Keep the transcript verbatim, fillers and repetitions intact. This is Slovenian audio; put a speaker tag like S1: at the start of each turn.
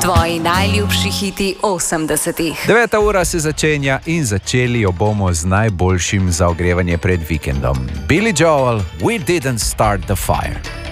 S1: Tvoji najljubši hiti osemdesetih.
S2: Deveta ura se začenja in začeli jo bomo z najboljšim za ogrevanje pred vikendom. Billy Joel, We Didn't Start the Fire.